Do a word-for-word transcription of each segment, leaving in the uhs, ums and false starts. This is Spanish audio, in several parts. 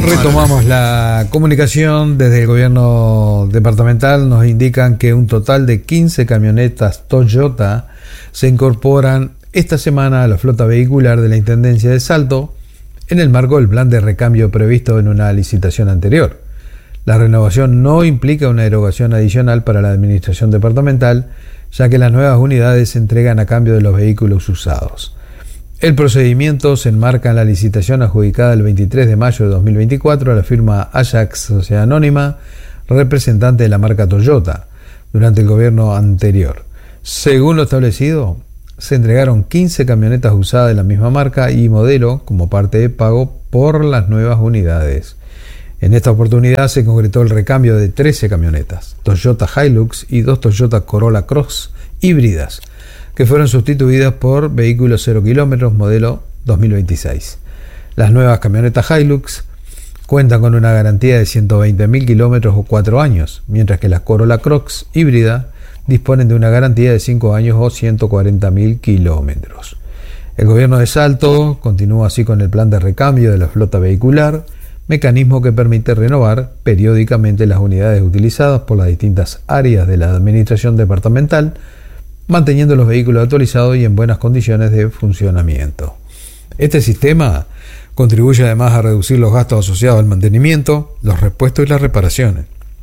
Retomamos la comunicación desde el gobierno departamental. Nos indican que un total de quince camionetas Toyota se incorporan esta semana a la flota vehicular de la Intendencia de Salto en el marco del plan de recambio previsto en una licitación anterior. La renovación no implica una erogación adicional para la administración departamental, ya que las nuevas unidades se entregan a cambio de los vehículos usados. El procedimiento se enmarca en la licitación adjudicada el veintitrés de mayo de dos mil veinticuatro a la firma Ajax Sociedad Anónima, representante de la marca Toyota, durante el gobierno anterior. Según lo establecido, se entregaron quince camionetas usadas de la misma marca y modelo como parte de pago por las nuevas unidades. En esta oportunidad se concretó el recambio de trece camionetas Toyota Hilux y dos Toyota Corolla Cross híbridas, que fueron sustituidas por vehículos cero kilómetros modelo dos mil veintiséis. Las nuevas camionetas Hilux cuentan con una garantía de ciento veinte mil kilómetros o cuatro años, mientras que las Corolla Cross híbrida disponen de una garantía de cinco años o ciento cuarenta mil kilómetros. El gobierno de Salto continúa así con el plan de recambio de la flota vehicular, mecanismo que permite renovar periódicamente las unidades utilizadas por las distintas áreas de la administración departamental, manteniendo los vehículos actualizados y en buenas condiciones de funcionamiento. Este sistema contribuye además a reducir los gastos asociados al mantenimiento, los repuestos y las reparaciones,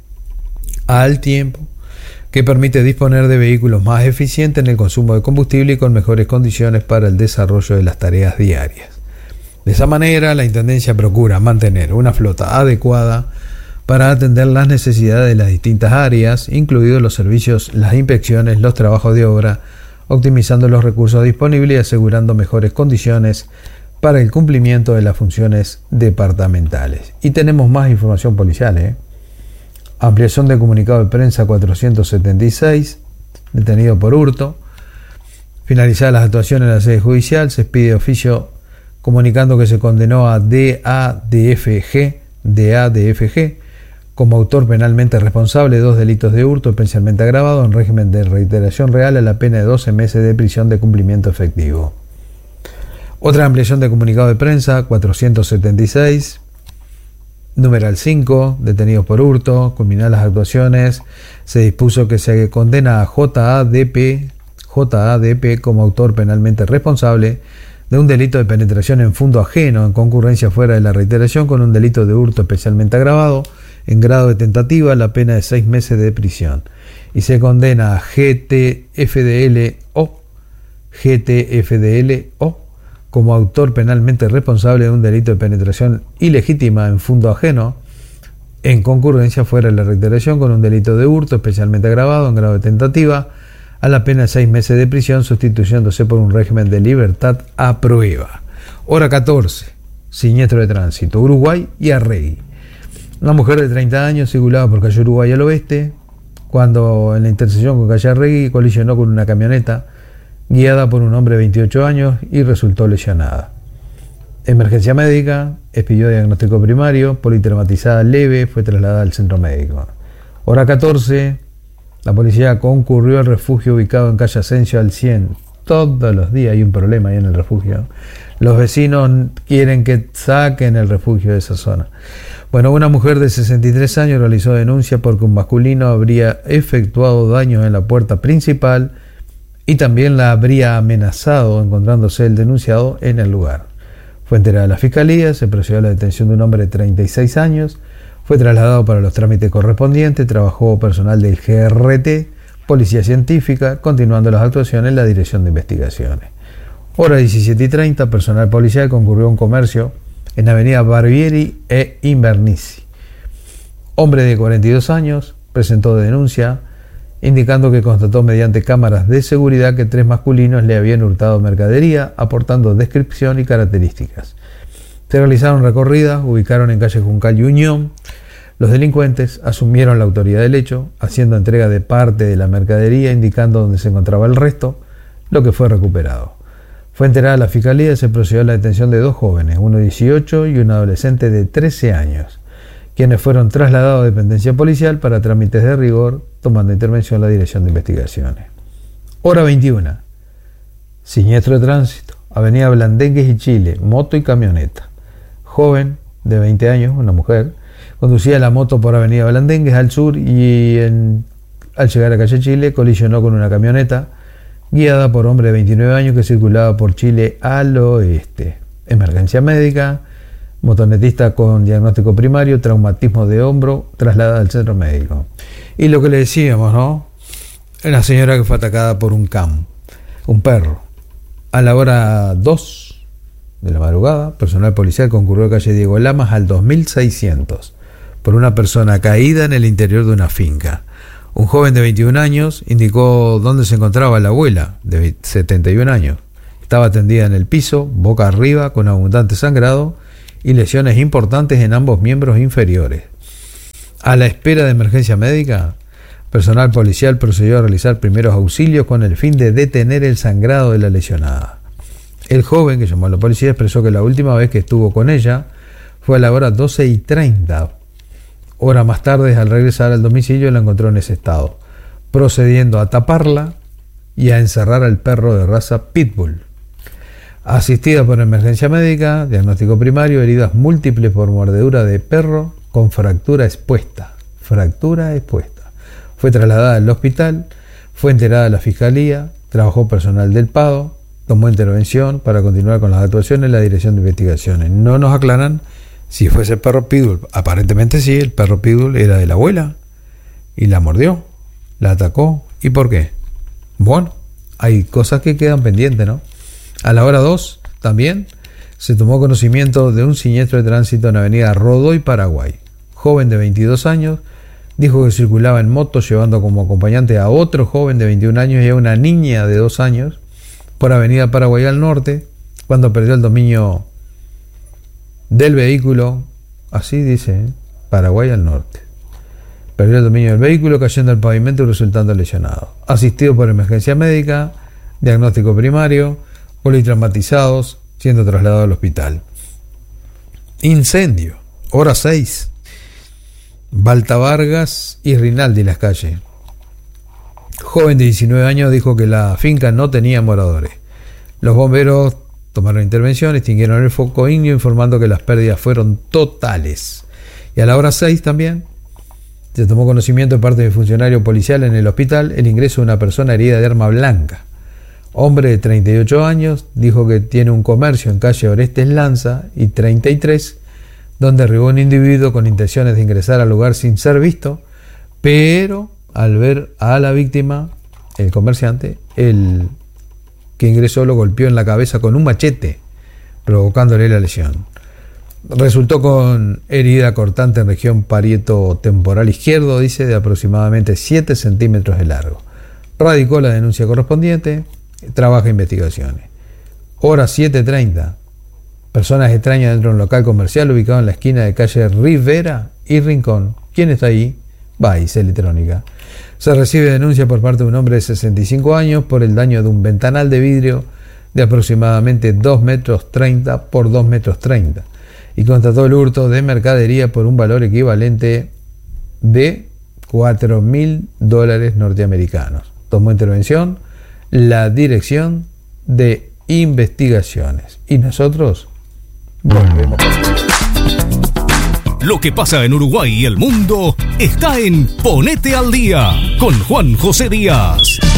al tiempo que permite disponer de vehículos más eficientes en el consumo de combustible y con mejores condiciones para el desarrollo de las tareas diarias. De esa manera, la Intendencia procura mantener una flota adecuada para atender las necesidades de las distintas áreas, incluidos los servicios, las inspecciones, los trabajos de obra, optimizando los recursos disponibles y asegurando mejores condiciones para el cumplimiento de las funciones departamentales. Y tenemos más información policial, ¿eh? Ampliación de comunicado de prensa cuatrocientos setenta y seis, detenido por hurto. Finalizadas las actuaciones en la sede judicial, se expide oficio comunicando que se condenó a D A D F G, D A D F G, como autor penalmente responsable de dos delitos de hurto especialmente agravado en régimen de reiteración real a la pena de doce meses de prisión de cumplimiento efectivo. Otra ampliación de comunicado de prensa cuatrocientos setenta y seis, numeral cinco, detenidos por hurto, culminar las actuaciones, se dispuso que se condena a J A D P, J A D P como autor penalmente responsable de un delito de penetración en fondo ajeno en concurrencia fuera de la reiteración con un delito de hurto especialmente agravado en grado de tentativa, la pena de seis meses de prisión. Y se condena a G T F D L O, G T F D L O como autor penalmente responsable de un delito de penetración ilegítima en fondo ajeno en concurrencia fuera de la reiteración con un delito de hurto especialmente agravado en grado de tentativa, a la pena de seis meses de prisión, sustituyéndose por un régimen de libertad a prueba. Hora catorce, siniestro de tránsito, Uruguay y Arregui. Una mujer de treinta años circulaba por calle Uruguay al oeste cuando en la intersección con calle Arregui colisionó con una camioneta guiada por un hombre de veintiocho años y resultó lesionada. Emergencia médica, expidió diagnóstico primario, politraumatizada leve, fue trasladada al centro médico. Hora catorce, la policía concurrió al refugio ubicado en calle Asensio al cien. Todos los días hay un problema ahí en el refugio. Los vecinos quieren que saquen el refugio de esa zona. Bueno, una mujer de sesenta y tres años realizó denuncia porque un masculino habría efectuado daños en la puerta principal y también la habría amenazado, encontrándose el denunciado en el lugar. Fue enterada a la fiscalía, se procedió a la detención de un hombre de treinta y seis años, fue trasladado para los trámites correspondientes, trabajó personal del G R T, Policía Científica, continuando las actuaciones en la Dirección de Investigaciones. Hora diecisiete y treinta, personal policial concurrió a un comercio en Avenida Barbieri e Invernici. Hombre de cuarenta y dos años presentó denuncia indicando que constató mediante cámaras de seguridad que tres masculinos le habían hurtado mercadería, aportando descripción y características. Se realizaron recorridas, ubicaron en calle Juncal y Unión. Los delincuentes asumieron la autoridad del hecho, haciendo entrega de parte de la mercadería, indicando dónde se encontraba el resto, lo que fue recuperado. Fue enterada la fiscalía y se procedió a la detención de dos jóvenes, uno de dieciocho y un adolescente de trece años, quienes fueron trasladados a dependencia policial para trámites de rigor, tomando intervención la Dirección de Investigaciones. Hora veintiuna. Siniestro de tránsito, Avenida Blandengues y Chile, moto y camioneta. Joven de veinte años, una mujer, conducía la moto por Avenida Blandengues al sur y en, al llegar a calle Chile colisionó con una camioneta guiada por hombre de veintinueve años que circulaba por Chile al oeste. Emergencia médica, motonetista con diagnóstico primario, traumatismo de hombro, trasladada al centro médico. Y lo que le decíamos, ¿no? La señora que fue atacada por un can, un perro. A la hora dos de la madrugada, personal policial concurrió a calle Diego Lamas al dos mil seiscientos por una persona caída en el interior de una finca. Un joven de veintiún años indicó dónde se encontraba la abuela, de setenta y un años. Estaba tendida en el piso, boca arriba, con abundante sangrado y lesiones importantes en ambos miembros inferiores. A la espera de emergencia médica, personal policial procedió a realizar primeros auxilios con el fin de detener el sangrado de la lesionada. El joven, que llamó a la policía, expresó que la última vez que estuvo con ella fue a la hora doce y treinta. Hora más tarde, al regresar al domicilio, la encontró en ese estado, procediendo a taparla y a encerrar al perro de raza Pitbull. Asistida por emergencia médica, diagnóstico primario, heridas múltiples por mordedura de perro con fractura expuesta. Fractura expuesta. Fue trasladada al hospital, fue enterada a la fiscalía, trabajó personal del Pado, tomó intervención para continuar con las actuaciones en la Dirección de Investigaciones. No nos aclaran si fuese el perro Pitbull. Aparentemente sí, el perro Pitbull era de la abuela y la mordió, la atacó. ¿Y por qué? Bueno, hay cosas que quedan pendientes, ¿no? A la hora dos también se tomó conocimiento de un siniestro de tránsito en Avenida Rodoy, Paraguay. Joven de veintidós años dijo que circulaba en moto llevando como acompañante a otro joven de veintiún años y a una niña de dos años por Avenida Paraguay al norte cuando perdió el dominio del vehículo, así dice, ¿eh? Paraguay al norte. Perdió el dominio del vehículo cayendo al pavimento y resultando lesionado. Asistido por emergencia médica, diagnóstico primario, politraumatizados, siendo trasladado al hospital. Incendio, hora seis. Balta Vargas y Rinaldi Las Calles. Joven de diecinueve años dijo que la finca no tenía moradores. Los bomberos tomaron intervención, extinguieron el foco ígneo, informando que las pérdidas fueron totales. Y a la hora seis también se tomó conocimiento de parte del funcionario policial en el hospital el ingreso de una persona herida de arma blanca. Hombre de treinta y ocho años, dijo que tiene un comercio en calle Orestes Lanza y treinta y tres, donde arribó un individuo con intenciones de ingresar al lugar sin ser visto, pero al ver a la víctima, el comerciante, el que ingresó lo golpeó en la cabeza con un machete, provocándole la lesión. Resultó con herida cortante en región parieto temporal izquierdo, dice, de aproximadamente siete centímetros de largo. Radicó la denuncia correspondiente, trabaja investigaciones. Hora siete treinta. Personas extrañas dentro de un local comercial ubicado en la esquina de calle Rivera y Rincón. ¿Quién está ahí? Vice Electrónica. Se recibe denuncia por parte de un hombre de sesenta y cinco años por el daño de un ventanal de vidrio de aproximadamente dos metros treinta por dos metros treinta y constató el hurto de mercadería por un valor equivalente de cuatro mil dólares norteamericanos. Tomó intervención la Dirección de Investigaciones. Y nosotros volvemos. Lo que pasa en Uruguay y el mundo está en Ponete al Día con Juan José Díaz.